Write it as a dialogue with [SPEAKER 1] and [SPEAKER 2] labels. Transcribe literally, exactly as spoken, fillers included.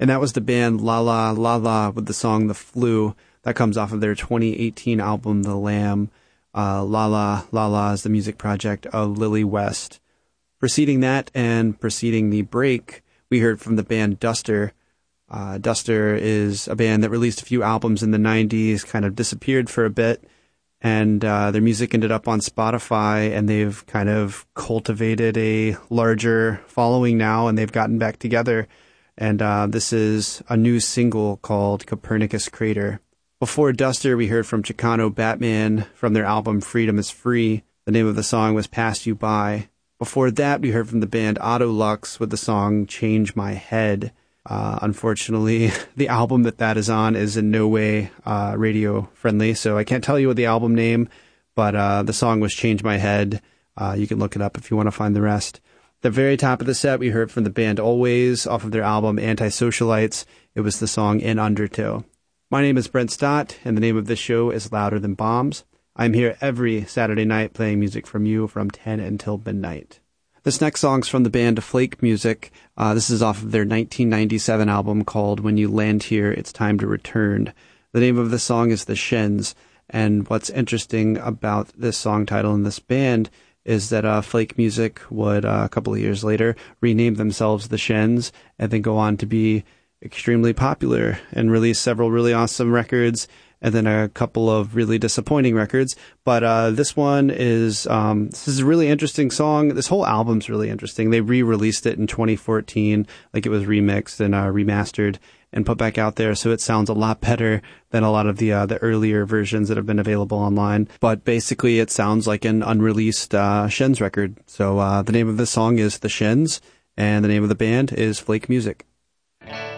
[SPEAKER 1] And that was the band La La La La with the song The Flu. That comes off of their twenty eighteen album, The Lamb. Uh, La La La La is the music project of Lily West. Preceding that and preceding the break, we heard from the band Duster. Uh, Duster is a band that released a few albums in the nineties, kind of disappeared for a bit, and uh, their music ended up on Spotify, and they've kind of cultivated a larger following now, and they've gotten back together. And uh, this is a new single called Copernicus Crater. Before Duster, we heard from Chicano Batman from their album Freedom is Free. The name of the song was Pass You By. Before that, we heard from the band Autolux with the song Change My Head. Uh, unfortunately, the album that that is on is in no way uh, radio friendly, so I can't tell you what the album name, but uh, the song was Change My Head. Uh, you can look it up if you want to find the rest. The very top of the set, we heard from the band Always off of their album Antisocialites. It was the song In Undertow. My name is Brent Stott, and the name of this show is Louder Than Bombs. I'm here every Saturday night playing music from you from ten until midnight. This next song's from the band Flake Music. Uh, this is off of their nineteen ninety-seven album called When You Land Here, It's Time to Return. The name of the song is The Shins, and what's interesting about this song title and this band is that uh, Flake Music would, uh, a couple of years later, rename themselves The Shins and then go on to be extremely popular and release several really awesome records and then a couple of really disappointing records. But uh, this one is, um, this is a really interesting song. This whole album's really interesting. They re-released it in twenty fourteen, like it was remixed and uh, remastered and put back out there. So it sounds a lot better than a lot of the uh, the earlier versions that have been available online. But basically it sounds like an unreleased uh, Shins record. So uh, the name of this song is The Shins, and the name of the band is Flake Music.